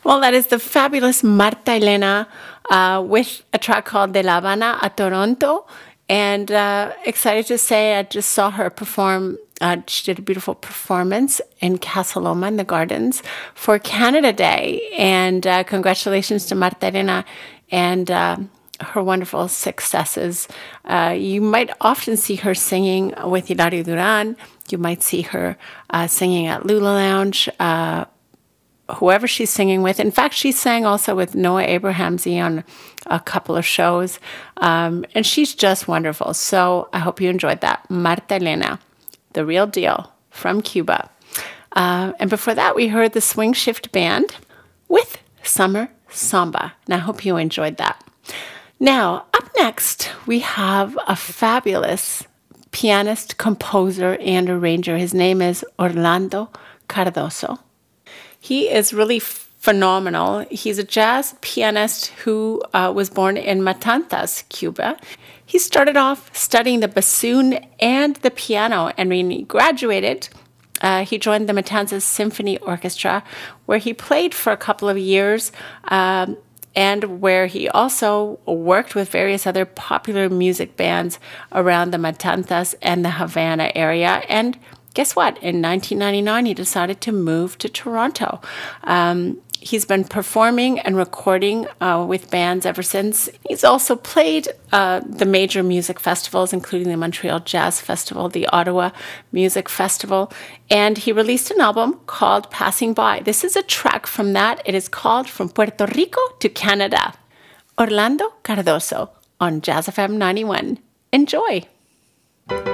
Well, that is the fabulous Marta Elena with a track called De La Habana a Toronto. And excited to say I just saw her perform. She did a beautiful performance in Casa Loma in the Gardens for Canada Day. And congratulations to Marta Elena and her wonderful successes. You might often see her singing with Hilario Duran. You might see her singing at Lula Lounge, whoever she's singing with. In fact, she sang also with Noah Abrahamsey on a couple of shows. And she's just wonderful. So I hope you enjoyed that. Marta Elena, the real deal from Cuba. And before that, we heard the Swing Shift Band with Summer Samba. And I hope you enjoyed that. Now, up next, we have a fabulous pianist, composer, and arranger. His name is Orlando Cardoso. He is really phenomenal. He's a jazz pianist who was born in Matanzas, Cuba. He started off studying the bassoon and the piano, and when he graduated, he joined the Matanzas Symphony Orchestra, where he played for a couple of years, and where he also worked with various other popular music bands around the Matanzas and the Havana area. And guess what? In 1999, he decided to move to Toronto. He's been performing and recording with bands ever since. He's also played the major music festivals, including the Montreal Jazz Festival, the Ottawa Music Festival, and he released an album called Passing By. This is a track from that. It is called From Puerto Rico to Canada. Orlando Cardoso on Jazz FM 91. Enjoy!